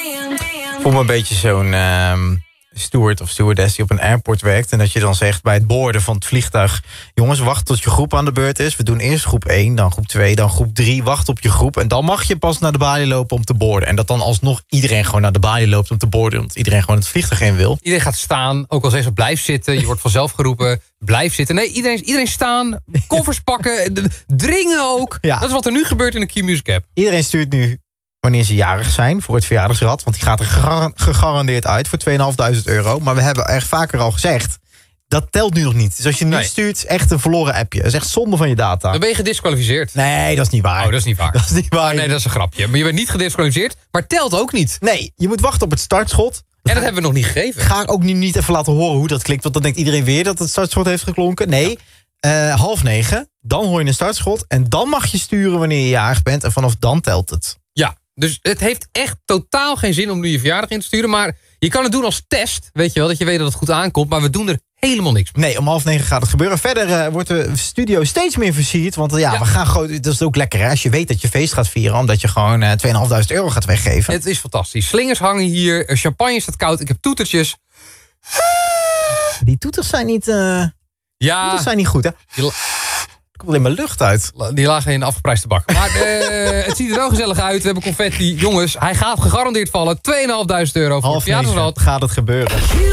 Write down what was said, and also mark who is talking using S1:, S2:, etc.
S1: Ik voel me een beetje zo'n steward of stewardess die op een airport werkt. En dat je dan zegt bij het boorden van het vliegtuig... jongens, wacht tot je groep aan de beurt is. We doen eerst groep 1, dan groep 2, dan groep 3. Wacht op je groep. En dan mag je pas naar de balie lopen om te boorden. En dat dan alsnog iedereen gewoon naar de balie loopt om te boorden. Want iedereen gewoon het vliegtuig in wil.
S2: Iedereen gaat staan. Ook al zeggen ze blijf zitten. Je wordt vanzelf geroepen. Blijf zitten. Nee, iedereen staan. Koffers pakken. Dringen ook.
S1: Ja.
S2: Dat is wat er nu gebeurt in de Q-Music app.
S1: Iedereen stuurt nu wanneer ze jarig zijn voor het verjaardagsrad. Want die gaat er gegarandeerd uit voor €2.500. Maar we hebben echt vaker al gezegd, dat telt nu nog niet. Dus als je niet stuurt, is echt een verloren appje. Dat is echt zonde van je data.
S2: Dan ben je gedisqualificeerd.
S1: Nee, dat is niet waar.
S2: Oh, dat is niet waar.
S1: Dat is niet waar.
S2: Nee, dat is een grapje. Maar je bent niet gedisqualificeerd, maar telt ook niet.
S1: Nee, je moet wachten op het startschot.
S2: En dat hebben we nog niet gegeven.
S1: Ga ik ook nu niet even laten horen hoe dat klinkt. Want dan denkt iedereen weer dat het startschot heeft geklonken. Nee, 8:30. Dan hoor je een startschot. En dan mag je sturen wanneer je jarig bent. En vanaf dan telt het.
S2: Ja, dus het heeft echt totaal geen zin om nu je verjaardag in te sturen. Maar je kan het doen als test. Weet je wel, dat je weet dat het goed aankomt. Maar we doen er helemaal niks mee.
S1: Nee, om 8:30 gaat het gebeuren. Verder wordt de studio steeds meer versierd. Want we gaan gewoon. Dat is ook lekker hè, als je weet dat je feest gaat vieren. Omdat je gewoon €2.500 gaat weggeven.
S2: Het is fantastisch. Slingers hangen hier. Champagne staat koud. Ik heb toetertjes.
S1: Die toeters zijn niet, toeters zijn niet goed hè. Er komt alleen maar lucht uit.
S2: Die lagen in de afgeprijsde bak. Maar het ziet er wel gezellig uit. We hebben confetti. Jongens, hij gaat gegarandeerd vallen. €2.500 voor het verjaardagsrad.
S1: Gaat het gebeuren.